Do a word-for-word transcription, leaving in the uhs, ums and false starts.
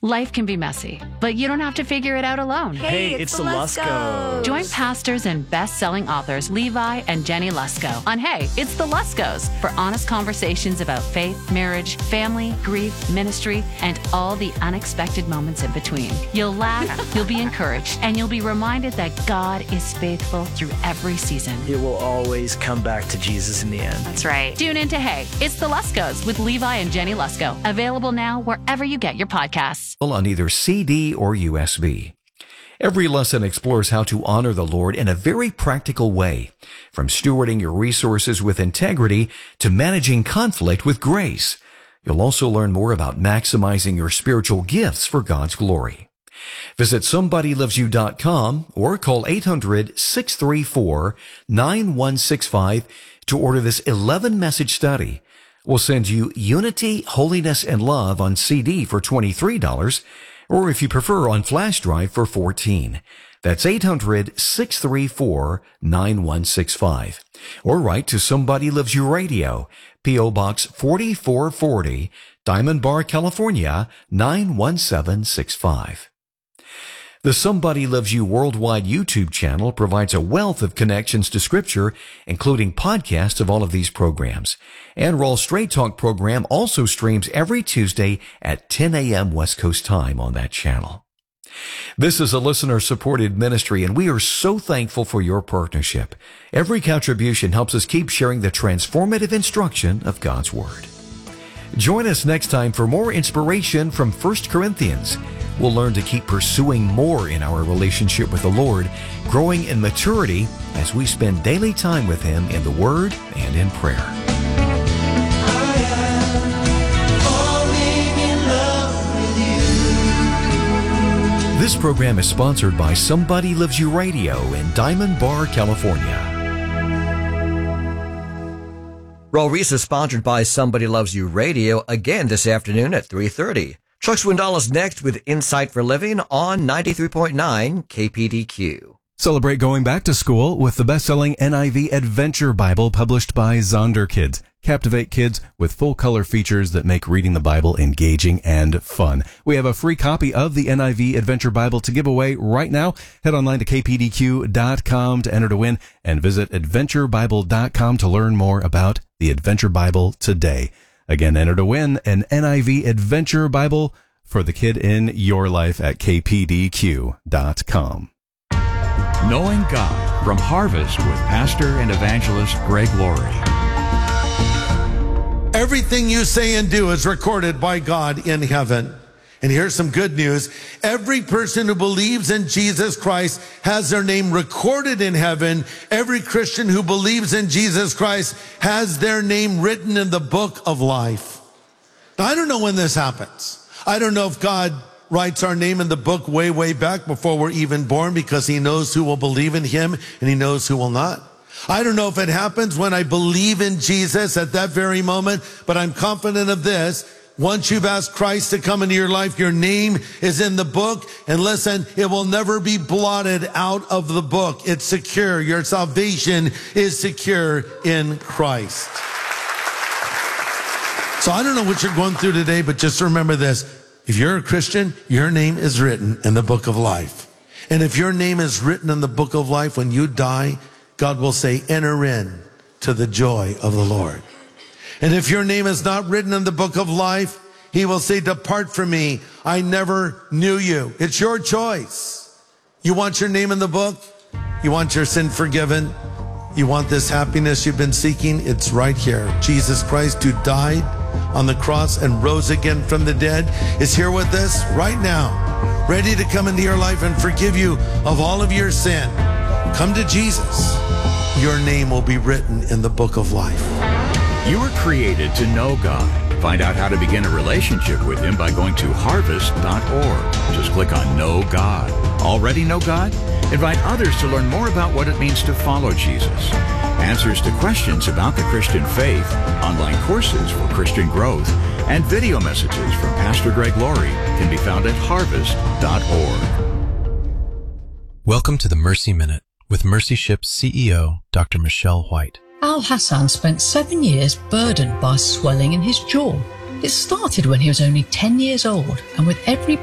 Life can be messy, but you don't have to figure it out alone. Hey, hey it's, it's the Luskos. Join pastors and best-selling authors Levi and Jenny Lusko on Hey, It's the Luskos for honest conversations about faith, marriage, family, grief, ministry, and all the unexpected moments in between. You'll laugh, you'll be encouraged, and you'll be reminded that God is faithful through every season. It will always come back to Jesus in the end. That's right. Tune in to Hey, It's the Luskos with Levi and Jenny Lusko. Available now wherever you get your podcasts. On either C D or U S B. Every lesson explores how to honor the Lord in a very practical way, from stewarding your resources with integrity to managing conflict with grace. You'll also learn more about maximizing your spiritual gifts for God's glory. Visit somebody loves you dot com or call eight hundred, six three four, nine one six five to order this eleven message study. We'll send you Unity, Holiness, and Love on C D for twenty-three dollars, or if you prefer on flash drive for fourteen dollars. That's eight hundred, six three four, nine one six five. Or write to Somebody Loves You Radio, P O Box forty-four forty, Diamond Bar, California, nine one seven six five. The Somebody Loves You Worldwide YouTube channel provides a wealth of connections to Scripture, including podcasts of all of these programs. And Raw Straight Talk program also streams every Tuesday at ten a.m. West Coast time on that channel. This is a listener-supported ministry, and we are so thankful for your partnership. Every contribution helps us keep sharing the transformative instruction of God's Word. Join us next time for more inspiration from First Corinthians. We'll learn to keep pursuing more in our relationship with the Lord, growing in maturity as we spend daily time with Him in the Word and in prayer. I am falling in love with you. This program is sponsored by Somebody Loves You Radio in Diamond Bar, California. Raw Reese is sponsored by Somebody Loves You Radio again this afternoon at three thirty. Chuck Swindoll is next with Insight for Living on ninety-three point nine K P D Q. Celebrate going back to school with the best-selling N I V Adventure Bible published by Zonder Kids. Captivate kids with full-color features that make reading the Bible engaging and fun. We have a free copy of the N I V Adventure Bible to give away right now. Head online to K P D Q dot com to enter to win and visit adventure bible dot com to learn more about the Adventure Bible today. Again, enter to win an N I V Adventure Bible for the kid in your life at K P D Q dot com. Knowing God from Harvest with Pastor and Evangelist Greg Laurie. Everything you say and do is recorded by God in heaven. And here's some good news. Every person who believes in Jesus Christ has their name recorded in heaven. Every Christian who believes in Jesus Christ has their name written in the book of life. Now, I don't know when this happens. I don't know if God writes our name in the book way, way back before we're even born, because He knows who will believe in Him and He knows who will not. I don't know if it happens when I believe in Jesus at that very moment, but I'm confident of this. Once you've asked Christ to come into your life, your name is in the book. And listen, it will never be blotted out of the book. It's secure. Your salvation is secure in Christ. So I don't know what you're going through today, but just remember this. If you're a Christian, your name is written in the book of life. And if your name is written in the book of life, when you die, God will say, enter in to the joy of the Lord. And if your name is not written in the book of life, He will say, depart from me. I never knew you. It's your choice. You want your name in the book? You want your sin forgiven? You want this happiness you've been seeking? It's right here. Jesus Christ, who died on the cross and rose again from the dead, is here with us right now, ready to come into your life and forgive you of all of your sin. Come to Jesus. Your name will be written in the book of life. You were created to know God. Find out how to begin a relationship with Him by going to harvest dot org. Just click on Know God. Already know God? Invite others to learn more about what it means to follow Jesus. Answers to questions about the Christian faith, online courses for Christian growth, and video messages from Pastor Greg Laurie can be found at harvest dot org. Welcome to the Mercy Minute with Mercy Ship's C E O, Doctor Michelle White. Al Hassan spent seven years burdened by swelling in his jaw. It started when he was only ten years old, and with every